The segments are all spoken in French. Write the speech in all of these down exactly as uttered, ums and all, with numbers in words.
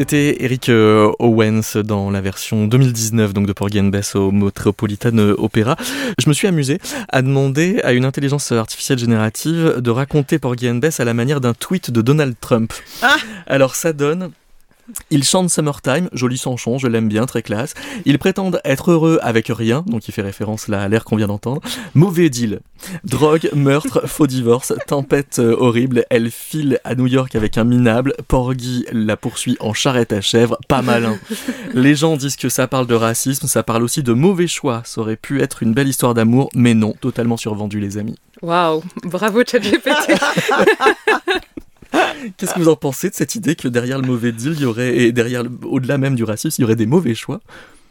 C'était Eric euh, Owens dans la version deux mille dix-neuf donc de Porgy and Bess au Metropolitan Opera. Je me suis amusé à demander à une intelligence artificielle générative de raconter Porgy and Bess à la manière d'un tweet de Donald Trump. Ah Alors ça donne... Il chante Summertime, joli chanson, je l'aime bien, très classe. Ils prétendent être heureux avec rien, donc il fait référence là à l'air qu'on vient d'entendre. Mauvais deal. Drogue, meurtre, faux divorce, tempête euh, horrible. Elle file à New York avec un minable. Porgy la poursuit en charrette à chèvre, pas malin. Les gens disent que ça parle de racisme, ça parle aussi de mauvais choix. Ça aurait pu être une belle histoire d'amour, mais non, totalement survendu les amis. Waouh, bravo ChatGPT. Qu'est-ce que vous en pensez de cette idée que derrière le mauvais deal, il y aurait, et derrière, au-delà même du racisme, il y aurait des mauvais choix ?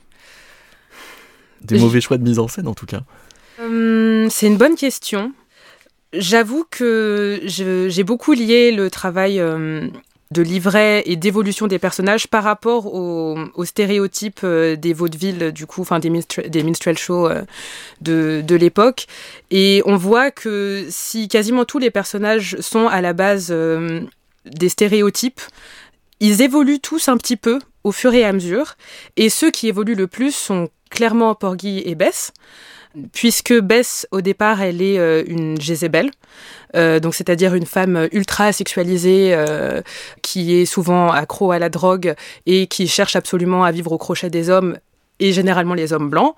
Des Je... mauvais choix de mise en scène, en tout cas. Hum, c'est une bonne question. J'avoue que je, j'ai beaucoup lié le travail euh, de livret et d'évolution des personnages par rapport aux, aux stéréotypes euh, des vaudevilles, du coup, enfin des, minstre- des minstrel shows euh, de, de l'époque. Et on voit que si quasiment tous les personnages sont à la base euh, des stéréotypes, ils évoluent tous un petit peu au fur et à mesure. Et ceux qui évoluent le plus sont clairement Porgy et Bess, puisque Bess, au départ, elle est euh, une Jézabel, euh, donc c'est-à-dire une femme ultra sexualisée euh, qui est souvent accro à la drogue et qui cherche absolument à vivre au crochet des hommes, et généralement les hommes blancs.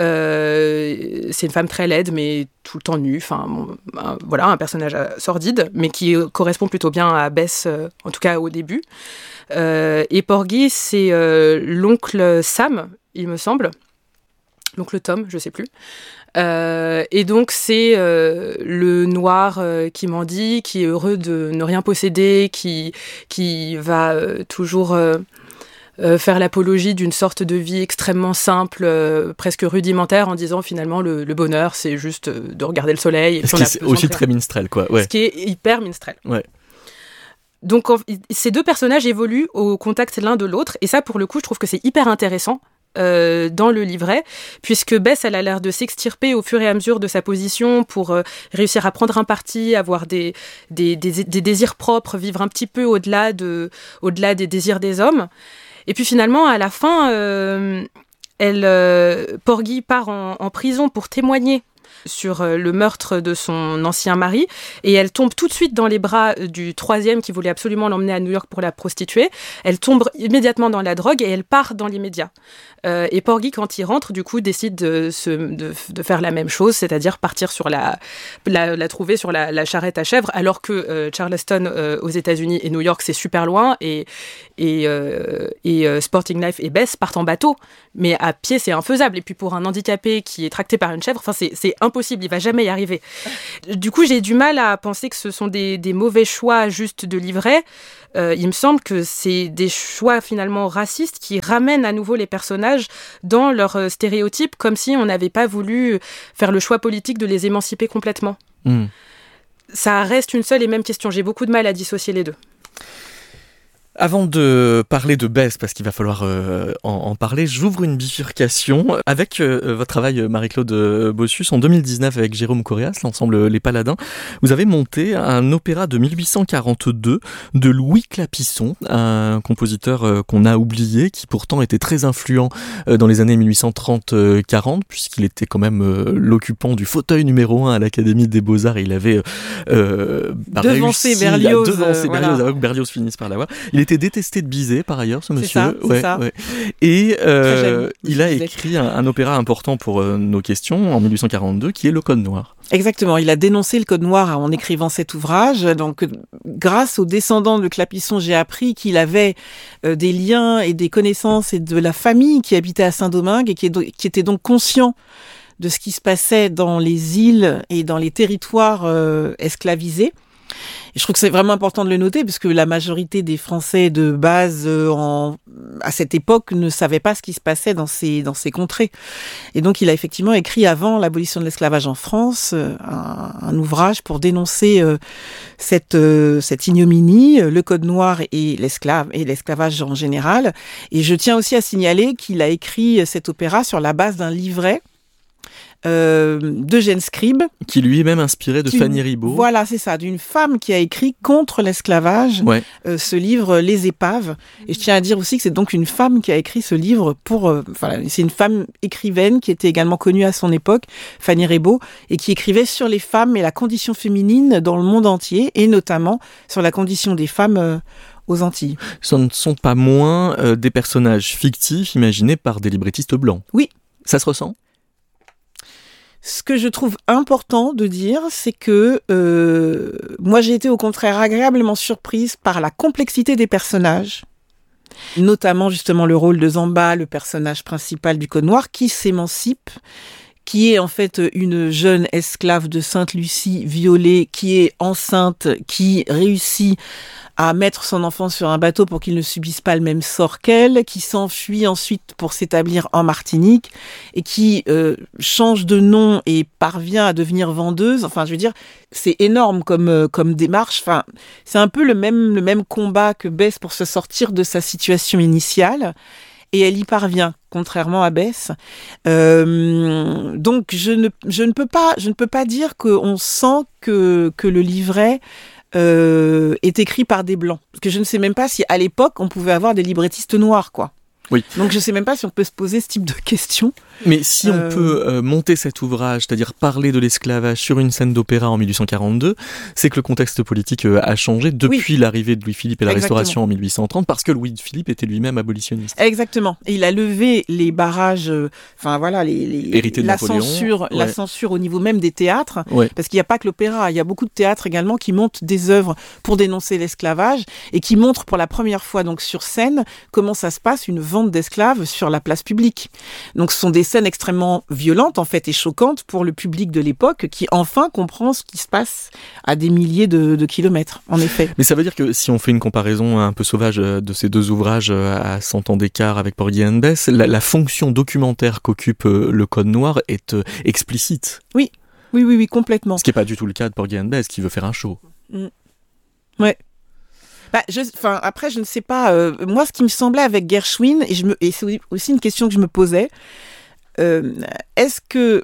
Euh, c'est une femme très laide, mais tout le temps nue. Enfin, bon, un, voilà, un personnage sordide, mais qui correspond plutôt bien à Bess, euh, en tout cas au début. Euh, et Porgy, c'est euh, l'oncle Sam, il me semble. L'oncle Tom, je sais plus. Euh, et donc, c'est euh, le noir euh, qui mendie, qui est heureux de ne rien posséder, qui, qui va euh, toujours... Euh, Euh, faire l'apologie d'une sorte de vie extrêmement simple, euh, presque rudimentaire, en disant finalement le, le bonheur, c'est juste euh, de regarder le soleil. Et Ce qui est aussi très minstrel, quoi. Ouais. Ce qui est hyper minstrel. Ouais. Donc en, ces deux personnages évoluent au contact l'un de l'autre, et ça, pour le coup, je trouve que c'est hyper intéressant. Euh, dans le livret, puisque Bess, elle a l'air de s'extirper au fur et à mesure de sa position pour euh, réussir à prendre un parti, avoir des, des, des, des désirs propres, vivre un petit peu au-delà, de, au-delà des désirs des hommes. Et puis finalement, à la fin, euh, elle, euh, Porgy part en, en prison pour témoigner sur euh, le meurtre de son ancien mari, et elle tombe tout de suite dans les bras du troisième qui voulait absolument l'emmener à New York pour la prostituer. Elle tombe immédiatement dans la drogue et elle part dans l'immédiat. Euh, et Porgy, quand il rentre, du coup, décide de, se, de, de faire la même chose, c'est-à-dire partir sur la, la, la trouver sur la, la charrette à chèvre, alors que euh, Charleston euh, aux États-Unis et New York, c'est super loin, et, et, euh, et euh, Sporting Life et Bess partent en bateau, mais à pied, c'est infaisable. Et puis pour un handicapé qui est tracté par une chèvre, enfin, c'est, c'est impossible, il va jamais y arriver. Du coup, j'ai du mal à penser que ce sont des, des mauvais choix juste de livret. Euh, il me semble que c'est des choix finalement racistes qui ramènent à nouveau les personnages dans leurs stéréotypes, comme si on n'avait pas voulu faire le choix politique de les émanciper complètement. Mmh. Ça reste une seule et même question. J'ai beaucoup de mal à dissocier les deux. Avant de parler de Bess, parce qu'il va falloir euh, en, en parler, j'ouvre une bifurcation avec euh, votre travail, Marie-Claude Bossus, en deux mille dix-neuf avec Jérôme Correas, l'ensemble Les Paladins. Vous avez monté un opéra de mille huit cent quarante-deux de Louis Clapisson, un compositeur euh, qu'on a oublié, qui pourtant était très influent euh, dans les années mille huit cent trente quarante, puisqu'il était quand même euh, l'occupant du fauteuil numéro un à l'Académie des Beaux-Arts. Et il avait euh, bah, devancé Berlioz, à devancer euh, Berlioz voilà. avant que Berlioz finisse par l'avoir. Il était détesté de Bizet par ailleurs, ce monsieur. C'est ça, c'est ouais, ça. Ouais. Et euh, jaloux, il a écrit un, un opéra important pour euh, nos questions en mille huit cent quarante-deux, qui est Le Code Noir. Exactement, il a dénoncé le Code Noir en écrivant cet ouvrage. Donc, grâce aux descendants de Clapisson, j'ai appris qu'il avait euh, des liens et des connaissances et de la famille qui habitait à Saint-Domingue et qui, est, qui était donc conscient de ce qui se passait dans les îles et dans les territoires euh, esclavisés. Et je trouve que c'est vraiment important de le noter parce que la majorité des Français de base euh, en, à cette époque ne savaient pas ce qui se passait dans ces, dans ces contrées. Et donc il a effectivement écrit avant l'abolition de l'esclavage en France euh, un, un ouvrage pour dénoncer euh, cette, euh, cette ignominie, euh, le Code Noir et, l'esclave, et l'esclavage en général. Et je tiens aussi à signaler qu'il a écrit cet opéra sur la base d'un livret euh, d'Eugène Scribe. Qui lui-même inspiré de qui, Fanny Ribault. Voilà, c'est ça, d'une femme qui a écrit contre l'esclavage, ouais. euh, ce livre Les épaves. Et je tiens à dire aussi que c'est donc une femme qui a écrit ce livre pour... Euh, voilà, c'est une femme écrivaine qui était également connue à son époque, Fanny Ribault, et qui écrivait sur les femmes et la condition féminine dans le monde entier, et notamment sur la condition des femmes euh, aux Antilles. Ce ne sont pas moins euh, des personnages fictifs imaginés par des librettistes blancs. Oui. Ça se ressent ? Ce que je trouve important de dire, c'est que euh, moi j'ai été au contraire agréablement surprise par la complexité des personnages, notamment justement le rôle de Zamba, le personnage principal du Code Noir, qui s'émancipe, qui est en fait une jeune esclave de Sainte-Lucie violée, qui est enceinte, qui réussit à mettre son enfant sur un bateau pour qu'il ne subisse pas le même sort qu'elle, qui s'enfuit ensuite pour s'établir en Martinique et qui euh, change de nom et parvient à devenir vendeuse. Enfin, je veux dire, c'est énorme comme euh, comme démarche. Enfin, c'est un peu le même le même combat que Bess pour se sortir de sa situation initiale. Et elle y parvient, contrairement à Bess. Euh, donc, je ne, je ne peux pas, je ne peux pas dire qu'on sent que, que le livret euh, est écrit par des blancs. Parce que je ne sais même pas si, à l'époque, on pouvait avoir des librettistes noirs, quoi. Oui. Donc, je ne sais même pas si on peut se poser ce type de questions. Mais si Euh... on peut euh, monter cet ouvrage, c'est-à-dire parler de l'esclavage sur une scène d'opéra en mille huit cent quarante-deux, c'est que le contexte politique euh, a changé depuis oui. l'arrivée de Louis-Philippe et la Exactement. Restauration en mille huit cent trente, parce que Louis-Philippe était lui-même abolitionniste. Exactement. Et il a levé les barrages, enfin euh, voilà, les, les Hérité de la Napoléon. censure, ouais. la censure au niveau même des théâtres, ouais. parce qu'il n'y a pas que l'opéra, il y a beaucoup de théâtres également qui montent des œuvres pour dénoncer l'esclavage et qui montrent pour la première fois donc sur scène comment ça se passe une vente d'esclaves sur la place publique. Donc ce sont des scènes extrêmement violente en fait et choquante pour le public de l'époque qui enfin comprend ce qui se passe à des milliers de, de kilomètres, en effet. Mais ça veut dire que si on fait une comparaison un peu sauvage de ces deux ouvrages à cent ans d'écart avec Porgy and Bess, la, la fonction documentaire qu'occupe le Code Noir est euh, explicite. Oui, oui, oui, oui, complètement. Ce qui n'est pas du tout le cas de Porgy and Bess qui veut faire un show. Mmh. Ouais. Bah, je, enfin, après, je ne sais pas. Euh, moi, ce qui me semblait avec Gershwin, et, je me, et c'est aussi une question que je me posais, Euh, est-ce que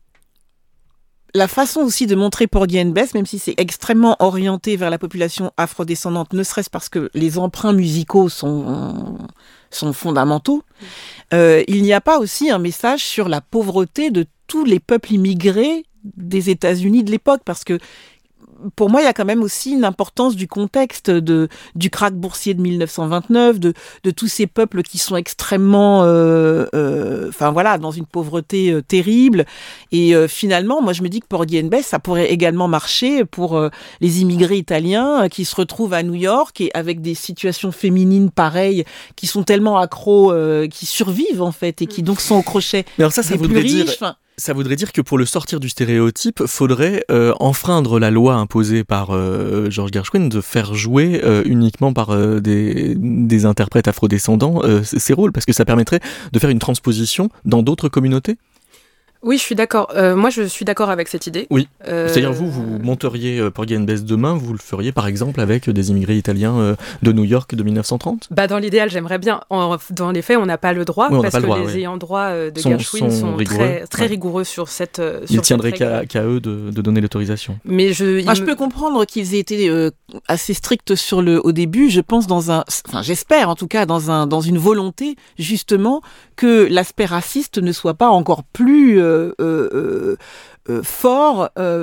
la façon aussi de montrer Porgy and Bess, même si c'est extrêmement orienté vers la population afrodescendante, ne serait-ce parce que les emprunts musicaux sont, sont fondamentaux, euh, il n'y a pas aussi un message sur la pauvreté de tous les peuples immigrés des États-Unis de l'époque, parce que pour moi, il y a quand même aussi une importance du contexte de, du krach boursier de mille neuf cent vingt-neuf, de, de tous ces peuples qui sont extrêmement, euh, euh, enfin voilà, dans une pauvreté euh, terrible. Et euh, finalement, moi, je me dis que Porgy and Bess, ça pourrait également marcher pour euh, les immigrés italiens euh, qui se retrouvent à New York et avec des situations féminines pareilles, qui sont tellement accros, euh, qui survivent en fait et qui donc sont au crochet. Mais alors ça, ça des voudrait plus dire... riches. Fin, Ça voudrait dire que pour le sortir du stéréotype, faudrait euh, enfreindre la loi imposée par euh, George Gershwin de faire jouer euh, uniquement par euh, des, des interprètes afrodescendants euh, ces rôles, parce que ça permettrait de faire une transposition dans d'autres communautés. Oui, je suis d'accord. Euh, moi, je suis d'accord avec cette idée. Oui. Euh... C'est-à-dire, vous, vous monteriez euh, Porgy and Bess demain, vous le feriez par exemple avec des immigrés italiens euh, de New York de mille neuf cent trente ? Bah, dans l'idéal, j'aimerais bien. En, dans les faits, on n'a pas le droit, oui, parce le que droit, les oui. ayants droit euh, de sont, Gershwin sont, sont rigoureux, très, très ouais. rigoureux sur cette. Euh, Ils sur tiendraient cette qu'à, qu'à eux de, de donner l'autorisation. Mais je. Moi, me... je peux comprendre qu'ils aient été euh, assez stricts sur le au début. Je pense dans un, enfin, j'espère en tout cas dans un dans une volonté justement que l'aspect raciste ne soit pas encore plus euh, euh, euh, fort euh,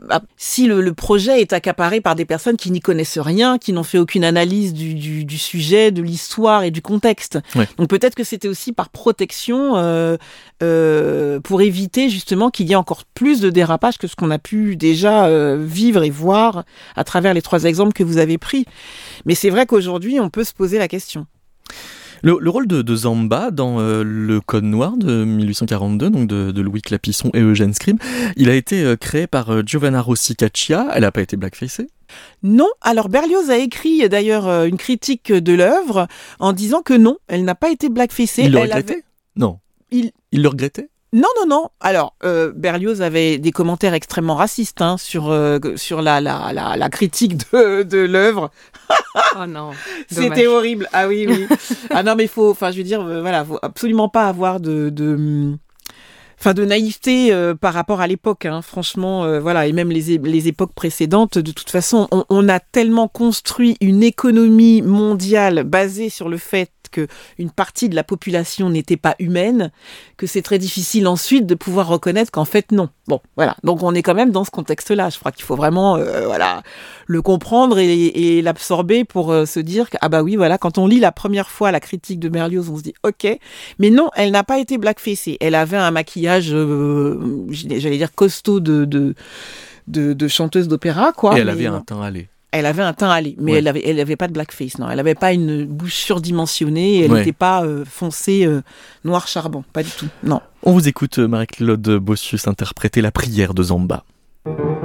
si le, le projet est accaparé par des personnes qui n'y connaissent rien, qui n'ont fait aucune analyse du, du, du sujet, de l'histoire et du contexte. Ouais. Donc peut-être que c'était aussi par protection euh, euh, pour éviter justement qu'il y ait encore plus de dérapage que ce qu'on a pu déjà euh, vivre et voir à travers les trois exemples que vous avez pris. Mais c'est vrai qu'aujourd'hui, on peut se poser la question. Le, le rôle de, de Zamba dans euh, le Code Noir de mille huit cent quarante-deux, donc de, de Louis Clapisson et Eugène Scribe, il a été euh, créé par euh, Giovanna Rossi Caccia. Elle n'a pas été blackfacée ? Non. Alors Berlioz a écrit d'ailleurs euh, une critique de l'œuvre en disant que non, elle n'a pas été blackfacée. Il le elle regrettait ? avait... Non. Il... il le regrettait ? Non, non, non. Alors, euh, Berlioz avait des commentaires extrêmement racistes hein, sur euh, sur la la la, la critique de de l'œuvre. Oh non, c'était horrible. Ah oui, oui. Ah non, mais faut, enfin, je veux dire, euh, voilà, faut absolument pas avoir de de enfin de naïveté euh, par rapport à l'époque, hein, franchement, euh, voilà, et même les, les époques précédentes. De toute façon, on, on a tellement construit une économie mondiale basée sur le fait que une partie de la population n'était pas humaine, que c'est très difficile ensuite de pouvoir reconnaître qu'en fait non. Bon, voilà. Donc on est quand même dans ce contexte-là. Je crois qu'il faut vraiment, euh, voilà, le comprendre et, et l'absorber pour euh, se dire que ah bah oui, voilà, quand on lit la première fois la critique de Berlioz, on se dit ok, mais non, elle n'a pas été blackfacée. Elle avait un maquillage, euh, j'allais dire costaud de de de, de chanteuse d'opéra, quoi. Et elle mais, avait non. un teint hâlé. Elle avait un teint hâlé, mais ouais. elle avait, elle avait pas de blackface, non. Elle avait pas une bouche surdimensionnée, elle n'était ouais. pas euh, foncée euh, noir charbon, pas du tout, non. On vous écoute, Marie-Claude Bossius interpréter la prière de Zamba.